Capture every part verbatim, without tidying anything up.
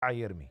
يرمي.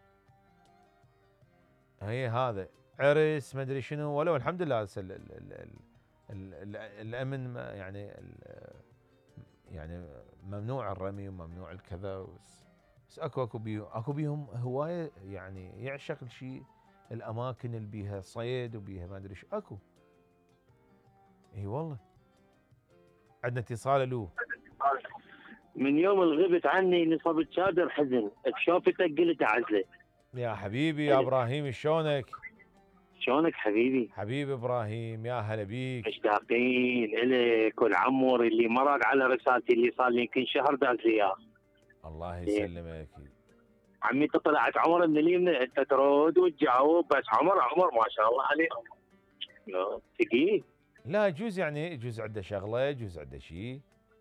هي هذا عرس ما ادري شنو، ولو الحمد لله ال ال ال ال ال الامن يعني يعني ممنوع الرمي وممنوع الكذا، بس, بس اكو اكو بيهم اكو بيهم هوايه يعني يعشق الشيء الاماكن اللي بيها صيد وبيها ما ادري شو اكو. اي والله. عندنا اتصال. الو. من يوم الغبت عني نصبت شادر حزن، بشوفتك قلت اعزله. يا حبيبي يا ابراهيم شلونك؟ شلونك حبيبي؟ حبيبي ابراهيم يا هلا بيك. مشتاقين الك والعمور اللي مرق على رسالتي اللي صار لي يمكن شهر داز لي اياه. الله يسلمك. عمي طلعت عمر من اليمنى، انت ترد وتجاوب، بس عمر عمر ما شاء الله عليه ثقيل. لا يجوز يعني يجوز عنده شغله، يجوز عنده شيء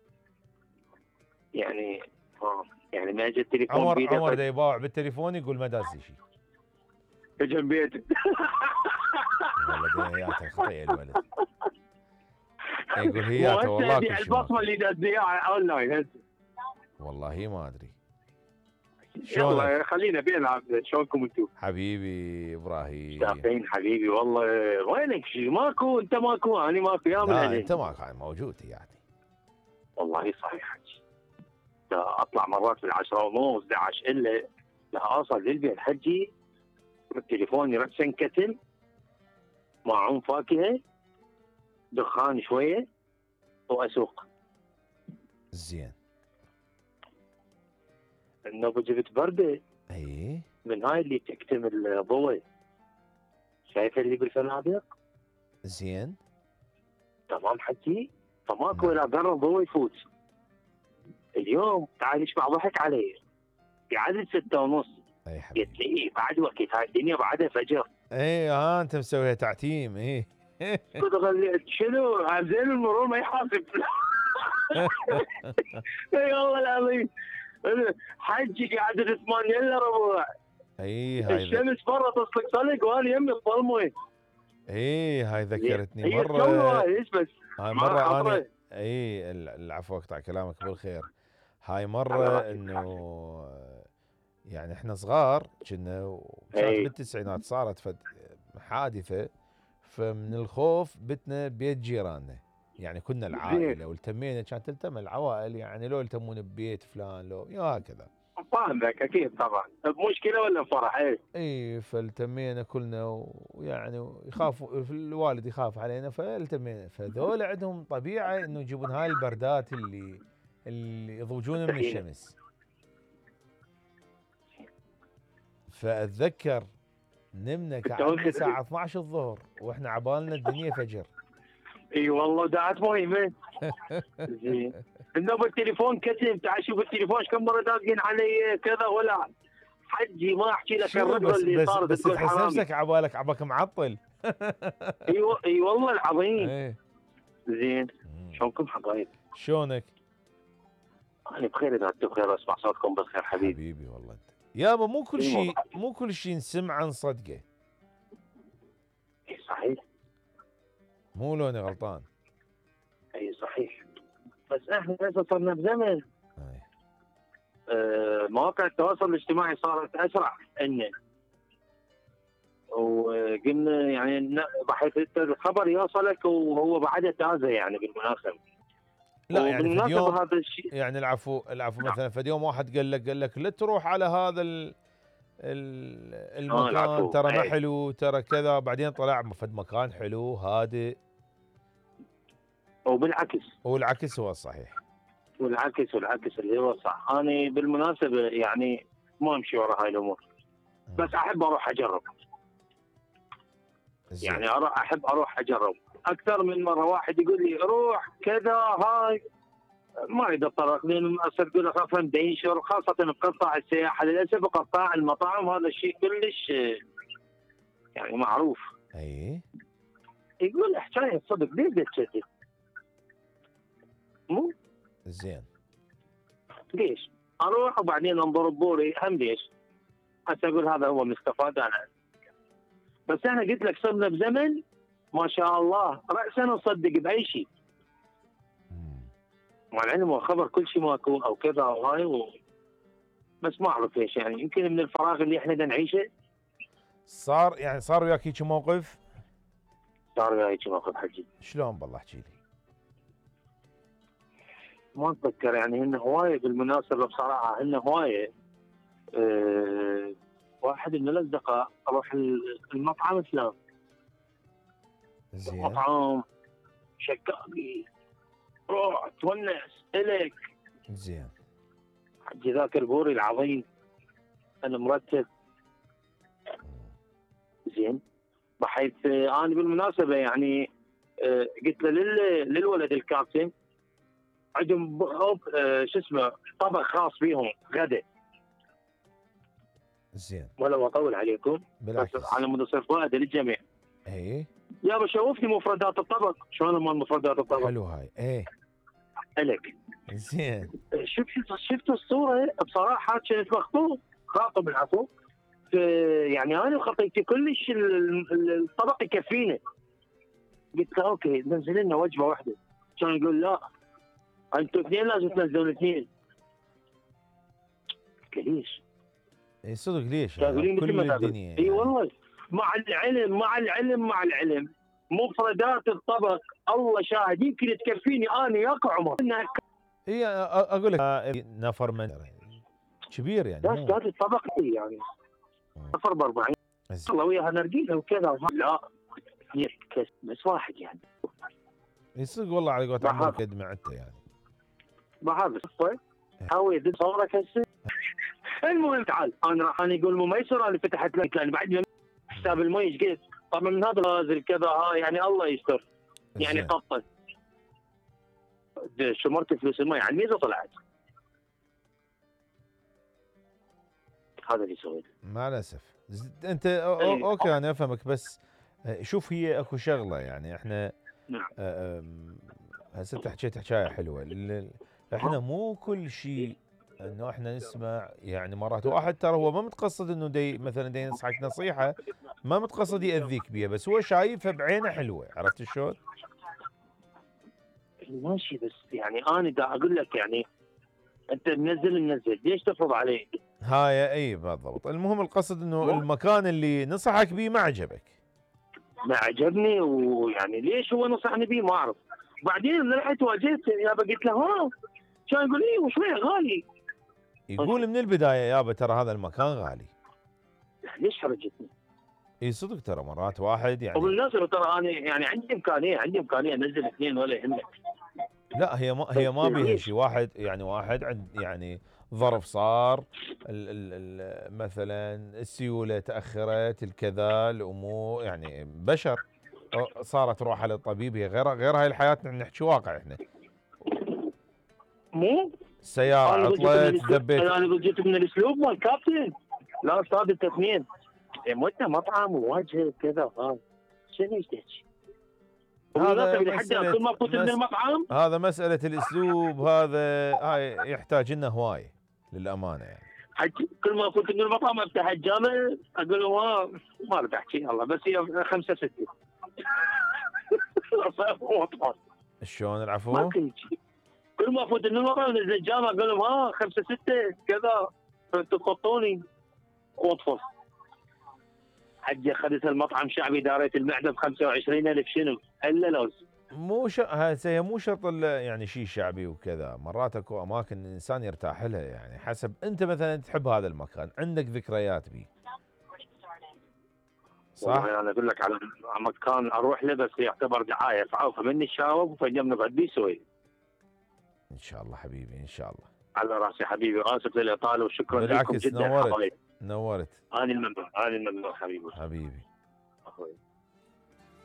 يعني اه يعني ما اجى التليفون عمر بيده. عمر دا يباوع بالتليفون يقول ما داز لي شيء. اجى بيته والله دياته خطيئه الولد. يقول هياته والله كل شيء. البصمه اللي داز لي اياها اونلاين. والله ما ادري. يلا خلينا بينا. شلونكم انتم؟ حبيبي ابراهيم. مشتاقين حبيبي والله. وينك؟ ماكو انت ماكو انا ماكو يا من لا انت ماكو موجود يعني. والله صحيح حجي. اطلع مرات في العشرة ونص احد عشر الا لا اوصل للبيت حجي بالتليفون يرسن كتل معهم فاكهه دخان شويه واسوق. زين. النوبه جبت برده. اي من هاي اللي تكتم الضوء. شايف اللي بالفنادق؟ زين تمام حجي. فماكو الا قرر ضوء يفوت. اليوم تعال اشبع ضحك علي. قعدت ستة ونص. اي حبيبي. قلت لي بعد وقت هاي الدنيا بعدها فجر. اي ها انت مسويها تعتيم. اي شنو زين المرور ما يحاسب. اي والله العظيم. حجي قاعد ثمانية الا ربع. اي هاي الشمس برا تصلك صلق وانا يمي الظلمه. اي هاي ذكرتني هي مره. هاي بس هاي مره انا اي العفو اقطع كلامك بالخير. هاي مره انه يعني احنا صغار كنا كانت بالتسعينات صارت فد حادثه، فمن الخوف بتنا بيت جيراننا، يعني كنا العائله والتمينا كانت تلتم العوائل، يعني لو يلتمون ببيت فلان لو هكذا. فاهمك اكيد طبعا. بمشكله ولا فرح؟ اي اي فالتمينا كلنا ويعني يخافوا الوالد يخاف علينا فالتمينا. فذول عندهم طبيعه انه يجيبون هاي البردات اللي اللي يضوجون من الشمس. فاتذكر نمنا قعدنا الساعه اثنعش عشر الظهر واحنا عبالنا الدنيا فجر. اي والله دعت مهمه. زين. النوبه التليفون كتب. تعال شوف التليفون كم مره داقين علي كذا ولا حجي ما احكي لك الرقبه اللي صارت. بس تحس نفسك عبالك عباك معطل. اي اي والله العظيم. زين. شلونكم حبايب؟ شلونك؟ انا بخير اذا انتم بخير واسمع صوتكم بالخير حبيبي. حبيبي والله انت يابا مو كل شيء مو كل شيء نسمع عن صدقه. اي صحيح. مو لوني غلطان. اي صحيح. بس احنا هسه صرنا بزمن آه مواقع التواصل الاجتماعي صارت اسرع عنا. وقلنا يعني بحيث الخبر يوصلك وهو بعده تازه يعني بالمناسبه. لا يعني في يوم هذا الشيء يعني العفو العفو مثلا في يوم واحد قال لك قال لك لا تروح على هذا ال المكان آه ترى ما حلو ترى كذا، بعدين طلع فد مكان حلو هادئ. وبالعكس والعكس هو الصحيح. والعكس والعكس اللي هو صح. انا بالمناسبه يعني ما امشي ورا هاي الامور، بس احب اروح اجرب. زي. يعني احب اروح اجرب اكثر من مره. واحد يقول لي روح كذا هاي ما اريد اتطرق، لان تقول اخاف انه ينشر، خاصه بقطاع السياحه للاسف وقطاع المطاعم. هذا الشيء كلش يعني معروف. اي يقول حكايه صدق ليش تشتت؟ مو زين. ليش؟ اروح وبعدين انضرب بوري هم ليش؟ هسه اقول هذا هو مستفاد انا. بس انا قلت لك صرنا بزمن ما شاء الله راسا نصدق باي شيء. مع العلم والخبر كل شيء ماكو او كذا وهاي و... بس ما اعرف ليش، يعني يمكن من الفراغ اللي احنا دا نعيشه. صار يعني صار وياك هيك موقف؟ صار وياي هيك موقف حجي. شلون بالله احكي لي. ما اتذكر، يعني هن هوايه بالمناسبه بصراحه، هن هوايه. أه واحد من الاصدقاء اروح المطعم فلان، زين. مطعم شكاكي، روح تونس الك. زين. حجي ذاك البوري العظيم انا مرتب. زين. بحيث آه، انا بالمناسبه يعني آه، قلت له لل- للولد الكابتن عندهم ب- آه، شو اسمه طبق خاص بيهم غدا. زين. ولا اطول عليكم، بالعكس. بس على مود يصير فائده للجميع. اي يابا شوفني مفردات الطبق، شلون مال مفردات الطبق؟ حلو هاي. اي الك. زين. شفت شفت الصوره بصراحه كانت مخطوط خاطب العفو. في- يعني انا وخطيبتي كلش ال- ال- الطبق يكفينا. قلت له اوكي نزل لنا وجبه واحده. كان يقول لا انتم اثنين لازم تنزلون اثنين. قلت له ليش؟ اي صدق ليش؟ كان يقول لي مثل كل ما تاكل. الدنيا اي يعني. والله، مع العلم مع العلم مع العلم مفردات الطبق الله شاهد يمكن تكفيني انا وياك عمر. اي أ- اقول لك آه، نفر من كبير يعني. بس مو هذا الطبق يعني مم. صفر ب أربعين. زين. الله وياها نرجيله وكذا. لا يكس بس واحد يعني. اي صدق والله على قولة بحر. عمرك قد ما عدت يعني. بحر صفر حاول يدز صورك هسه. المهم تعال انا راح انا يقول مو ميسر انا فتحت لك لان بعد حساب المي ايش قد طبعا من هذا نازل كذا ها يعني الله يستر. يعني زين. قطه شمرت فلوس المي على الميزه طلعت. هذا اللي سويته. مع الاسف. ز- انت أو- أو- إيه. اوكي انا افهمك، بس آه، شوف هي اكو شغله يعني احنا نعم. آه، آم، هسه انت حكيت حكايه حلوه. ال- احنا مو كل شيء انه احنا نسمع، يعني مرات واحد ترى هو ما متقصد انه دي مثلا دي ينصحك نصيحه، ما متقصد ياذيك بيها، بس هو شايفها بعينه حلوه. عرفت شلون؟ ماشي بس يعني انا دا اقول لك يعني انت منزل منزل ليش تفرض علي؟ هاي اي بالضبط. المهم القصد انه مو- المكان اللي نصحك بيه ما عجبك. ما عجبني ويعني ليش هو نصحني بيه ما اعرف. بعدين من رحت واجهت يابا قلت له ها كان يقول ايه وشويه غالي. يقول من البدايه يابا ترى هذا المكان غالي. ليش حرجتني؟ اي صدق ترى مرات واحد يعني. وبالمناسبه ترى انا يعني عندي امكانيه عندي امكانيه انزل اثنين ولا يهمك. لا هي ما هي ما بس بيها ليش؟ شيء. واحد يعني واحد عند يعني ظرف صار، ال ال ال مثلا السيوله تاخرت، الكذا الامور يعني بشر، أو صارت روحها للطبيب. هي غير غير هاي الحياه، نحكي واقع احنا. مو السياره انا قلت من عطلت الأسلوب- ذبيت. انا قلت من الاسلوب مال كابتن. لا استاذ انت اثنين متنا مطعم وواجهه كذا ها شنو ايش تحكي؟ هذا وبالمناسبة لحد مسألة كل ما فوت من مس- المطعم هذا مساله الاسلوب، هذا هاي يحتاج لنا هوايه للامانه يعني. حكي كل ما فوت من المطعم افتح الجامع اقول له ها ما اريد احكي الله بس هي خمسه سته. شلون ما العفو؟ كنت كل ما افوت من المطعم نزل الجامع اقول لهم ها خمسه سته كذا تخطوني واطفش. حجي اخذت المطعم شعبي داريت المعده ب خمسة وعشرين ألف شنو؟ الا لوز. مو ش... هسه هي مو شرط ال- يعني شيء شعبي وكذا. مرات اكو اماكن الانسان يرتاح لها، يعني حسب انت مثلا تحب هذا المكان، عندك ذكريات به. صح؟ والله انا اقول لك على مكان اروح له بس يعتبر دعايه فعوفه مني الشاوب وفجمنا بعد سوي. ان شاء الله حبيبي ان شاء الله. على راسي حبيبي اسف للاطاله وشكرا لكم بالعكس جدا نورت. حبايبي. نورت انا الممنون انا الممنون حبيبي حبيبي. أخوي.